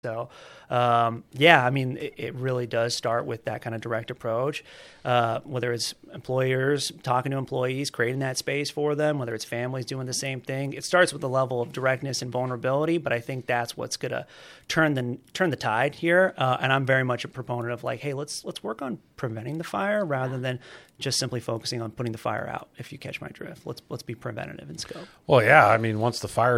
So, yeah, I mean, it really does start with that kind of direct approach, whether it's employers talking to employees, creating that space for them, whether it's families doing the same thing. It starts with a level of directness and vulnerability, but I think that's what's going to turn the tide here. And I'm very much a proponent of like, hey, let's work on preventing the fire rather than just simply focusing on putting the fire out. If you catch my drift, let's be preventative in scope. Well, yeah, I mean, once the fire